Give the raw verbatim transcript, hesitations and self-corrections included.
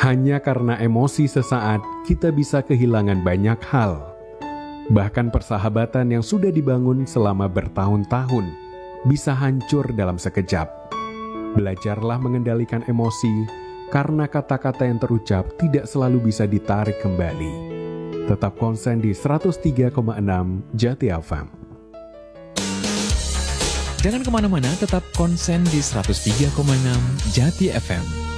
Hanya karena emosi sesaat, kita bisa kehilangan banyak hal. Bahkan persahabatan yang sudah dibangun selama bertahun-tahun bisa hancur dalam sekejap. Belajarlah mengendalikan emosi, karena kata-kata yang terucap tidak selalu bisa ditarik kembali. Tetap konsen di seratus tiga koma enam Jati F M. Jangan kemana-mana, tetap konsen di seratus tiga koma enam Jati F M.